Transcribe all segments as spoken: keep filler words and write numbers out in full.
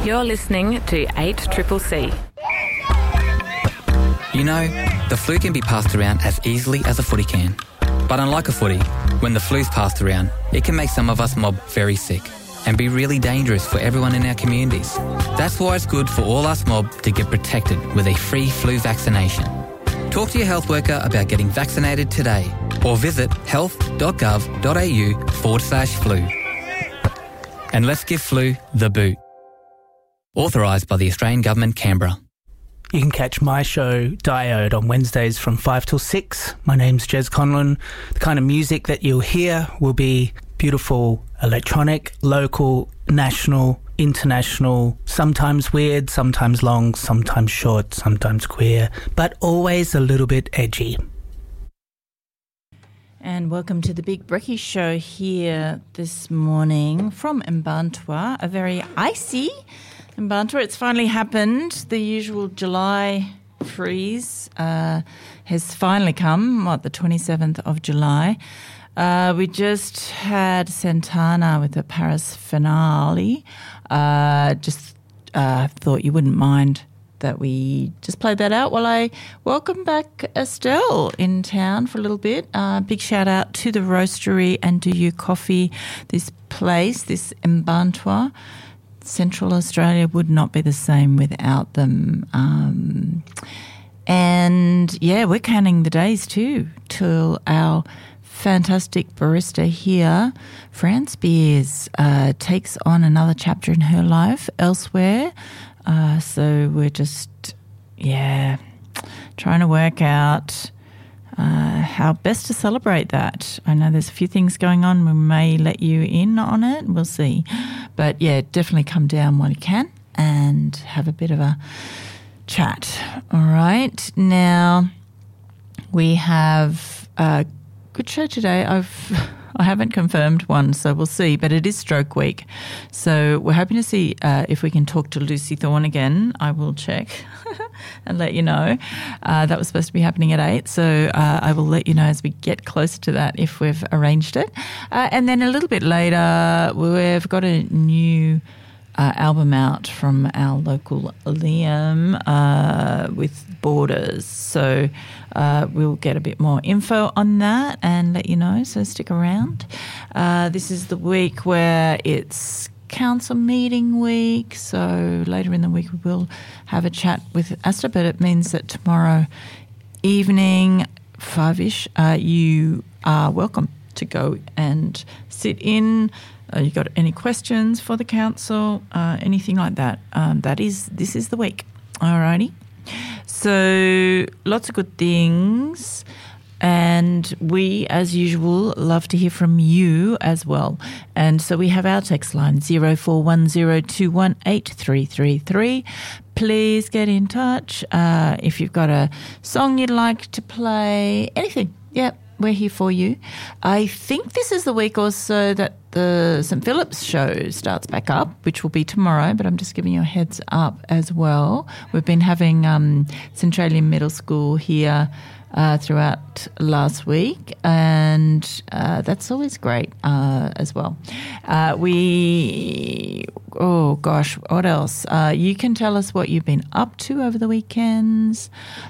You're listening to eight C C C. You know, the flu can be passed around as easily as a footy can. But unlike a footy, when the flu's passed around, it can make some of us mob very sick and be really dangerous for everyone in our communities. That's why it's good for all us mob to get protected with a free flu vaccination. Talk to your health worker about getting vaccinated today or visit health.gov.au forward slash flu. And let's give flu the boot. Authorised by the Australian Government, Canberra. You can catch my show, Diode, on Wednesdays from five till six. My name's Jez Conlon. The kind of music that you'll hear will be beautiful electronic, local, national, international, sometimes weird, sometimes long, sometimes short, sometimes queer, but always a little bit edgy. And welcome to the Big Brekkie Show here this morning from Mbantua, a very icy Mbantua. It's finally happened. The usual July freeze uh, has finally come, what, the twenty-seventh of July. Uh, we just had Santana with the Paris finale. Uh, just uh, thought you wouldn't mind that we just played that out while I welcome back Estelle in town for a little bit. Uh, big shout out to the Roastery and Do You Coffee, this place, this Mbantua. Central Australia would not be the same without them. Um, and, yeah, we're counting the days too till our fantastic barista here, France Beers, uh, takes on another chapter in her life elsewhere. Uh, so we're just, yeah, trying to work out uh, how best to celebrate that. I know there's a few things going on. We may let you in on it. We'll see. But, yeah, definitely come down while you can and have a bit of a chat. All right. Now, we have a good show today. I've... I haven't confirmed one, so we'll see, but it is Stroke Week. So we're hoping to see uh, if we can talk to Lucy Thorne again. I will check and let you know. Uh, that was supposed to be happening at eight, so uh, I will let you know as we get closer to that if we've arranged it. Uh, and then a little bit later, we've got a new uh, album out from our local Liam uh, with Borders. So uh, we'll get a bit more info on that and let you know, so stick around. Uh, this is the week where it's council meeting week, so later in the week we will have a chat with Asta, but it means that tomorrow evening, five-ish, uh, you are welcome to go and sit in. Uh, you got any questions for the council, uh, anything like that, um, that is, this is the week. Alrighty. So lots of good things, and we, as usual, love to hear from you as well. And so we have our text line, zero four one zero two one eight three three three. Please get in touch uh, if you've got a song you'd like to play, anything. Yep, we're here for you. I think this is the week also that the St Philip's show starts back up, which will be tomorrow, but I'm just giving you a heads up as well. We've been having um, Centralia Middle School here uh, throughout last week, and uh, that's always great uh, as well. Uh, we, oh gosh, what else? Uh, you can tell us what you've been up to over the weekends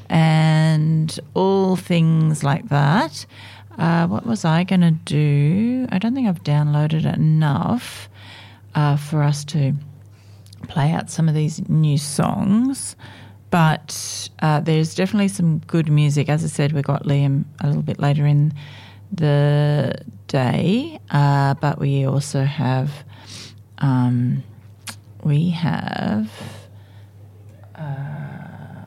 and all things like that. Uh, what was I going to do? I don't think I've downloaded enough uh, for us to play out some of these new songs. But uh, there's definitely some good music. As I said, we got Liam a little bit later in the day. Uh, but we also have, um, we have uh,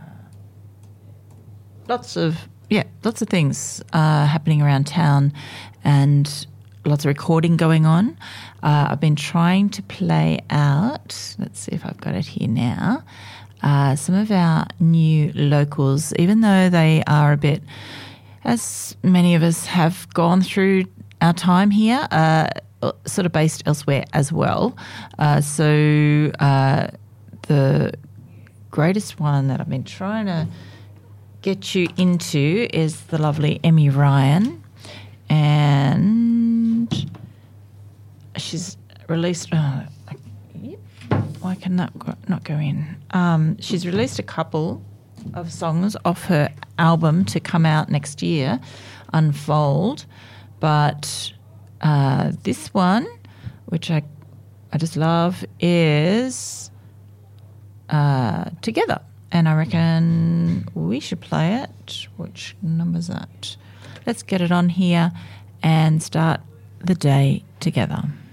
lots of, Yeah, lots of things uh, happening around town and lots of recording going on. Uh, I've been trying to play out, let's see if I've got it here now, uh, some of our new locals, even though they are a bit, as many of us have gone through our time here, uh, sort of based elsewhere as well. Uh, so uh, the greatest one that I've been trying to get you into is the lovely Emmy Ryan, and she's released. Oh, why can that go, not go in? Um, she's released a couple of songs off her album to come out next year, Unfold. But uh, this one, which I I just love, is uh, Together. And I reckon we should play it. Which number's that? Let's get it on here and start the day together.